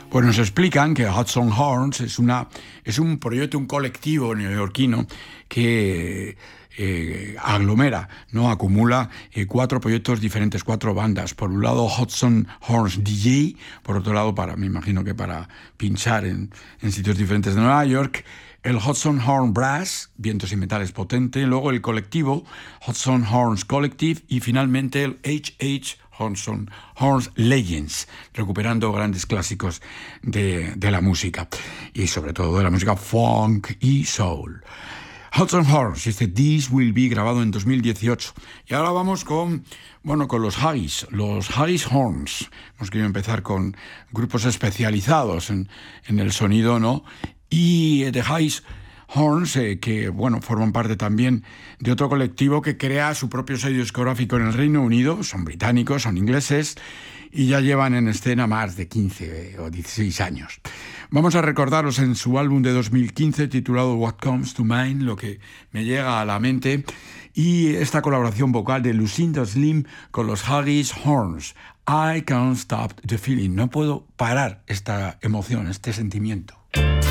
Pues nos explican que Hudson Horns es un proyecto, un colectivo neoyorquino que aglomera, ¿no? Acumula 4 proyectos diferentes, 4 bandas. Por un lado, Hudson Horns DJ, por otro lado, me imagino que para pinchar en sitios diferentes de Nueva York, el Hudson Horn Brass, vientos y metales potente, luego el colectivo Hudson Horns Collective y finalmente el H.H. Hudson Horns Legends, recuperando grandes clásicos de la música y sobre todo de la música funk y soul. Hudson Horns, This Will Be, grabado en 2018. Y ahora vamos con los Haggis Horns. Hemos querido empezar con grupos especializados en el sonido, ¿no? Y The Haggis Horns, que forman parte también de otro colectivo que crea su propio sello discográfico en el Reino Unido. Son británicos, son ingleses y ya llevan en escena más de 15 o 16 años. Vamos a recordaros en su álbum de 2015 titulado What Comes to Mind, lo que me llega a la mente, y esta colaboración vocal de Lucinda Slim con los Haggis Horns. I can't stop the feeling. No puedo parar esta emoción, este sentimiento.